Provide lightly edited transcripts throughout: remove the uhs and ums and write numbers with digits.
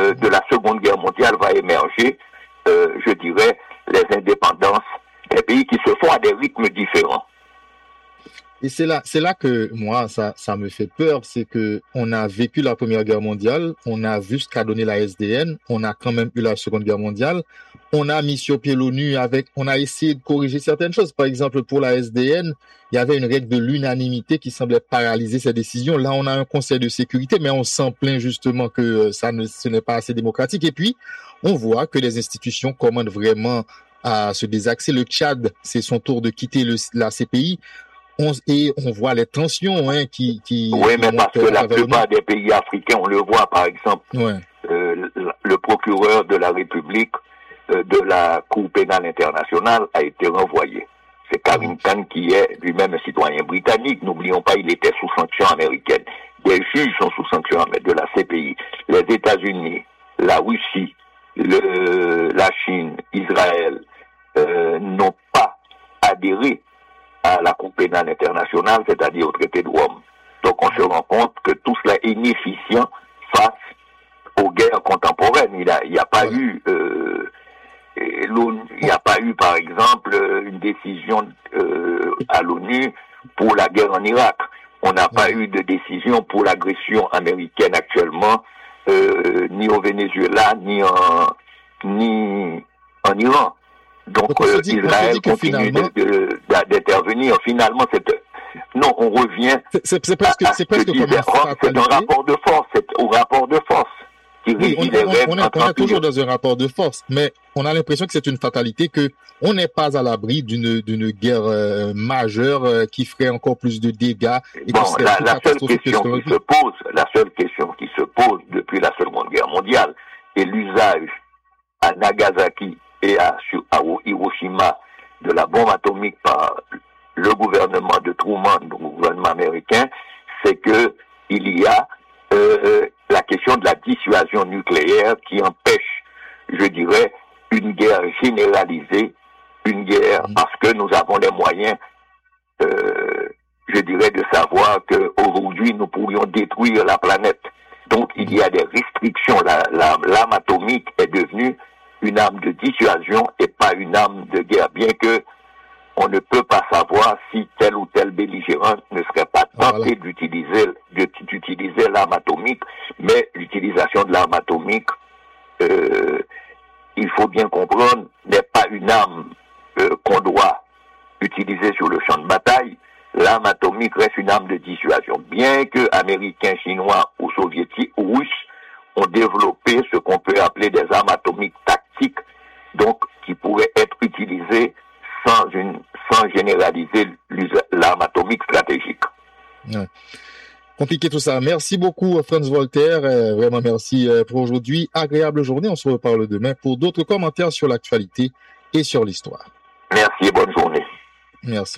de la Seconde Guerre mondiale va émerger, je dirais, les indépendances des pays qui se font à des rythmes différents. Et c'est là que moi ça me fait peur, c'est que on a vécu la Première Guerre mondiale, on a vu ce qu'a donné la SDN, on a quand même eu la Seconde Guerre mondiale, on a mis sur pied l'ONU on a essayé de corriger certaines choses. Par exemple, pour la SDN, il y avait une règle de l'unanimité qui semblait paralyser ces décisions. Là, on a un Conseil de sécurité, mais on s'en plaint justement que ce n'est pas assez démocratique. Et puis, on voit que les institutions commandent vraiment à se désaxer. Le Tchad, c'est son tour de quitter la CPI. Et on voit les tensions qui oui, mais parce que la plupart des pays africains, on le voit par exemple, le procureur de la République de la Cour pénale internationale a été renvoyé. C'est Karim Khan qui est lui-même un citoyen britannique. N'oublions pas, il était sous sanction américaine. Des juges sont sous sanction de la CPI. Les États-Unis, la Russie, la Chine, Israël n'ont pas adhéré à la Cour pénale internationale, c'est-à-dire au traité de Rome. Donc on se rend compte que tout cela est inefficient face aux guerres contemporaines. Il n'y a pas eu, par exemple, une décision à l'ONU pour la guerre en Irak. On n'a pas eu de décision pour l'agression américaine actuellement, ni au Venezuela, ni en Iran. Donc Israël continue d'intervenir. Finalement, on revient. C'est presque comme c'est un rapport de force. C'est au rapport de force qui régit les règles. On est toujours dans un rapport de force, mais on a l'impression que c'est une fatalité, que on n'est pas à l'abri d'une guerre majeure qui ferait encore plus de dégâts. Et la seule question qui se pose depuis la Seconde Guerre mondiale est l'usage à Nagasaki et à Hiroshima de la bombe atomique par le gouvernement de Truman, le gouvernement américain, c'est que il y a la question de la dissuasion nucléaire qui empêche, je dirais, une guerre généralisée, une guerre parce que nous avons les moyens, je dirais, de savoir qu'aujourd'hui nous pourrions détruire la planète. Donc il y a des restrictions. L'arme atomique est devenue une arme de dissuasion et pas une arme de guerre, bien que on ne peut pas savoir si tel ou tel belligérant ne serait pas tenté d'utiliser l'arme atomique, mais l'utilisation de l'arme atomique, il faut bien comprendre, n'est pas une arme qu'on doit utiliser sur le champ de bataille. L'arme atomique reste une arme de dissuasion, bien que Américains, Chinois ou Soviétiques ou Russes ont développé ce qu'on peut appeler des armes atomiques tactiques, donc qui pourraient être utilisées sans généraliser l'arme atomique stratégique. Ouais. Compliqué tout ça. Merci beaucoup Franz Voltaire, vraiment merci pour aujourd'hui. Agréable journée, on se reparle demain pour d'autres commentaires sur l'actualité et sur l'histoire. Merci et bonne journée. Merci.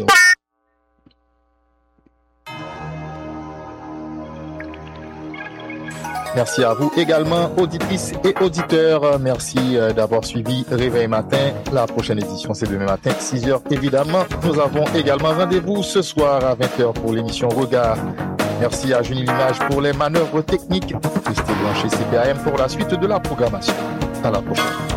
Merci à vous également, auditrices et auditeurs. Merci d'avoir suivi Réveil Matin. La prochaine édition, c'est demain matin, 6h évidemment. Nous avons également rendez-vous ce soir à 20h pour l'émission Regard. Merci à Junie Limage pour les manœuvres techniques. Christine Blanchet, CPAM pour la suite de la programmation. À la prochaine.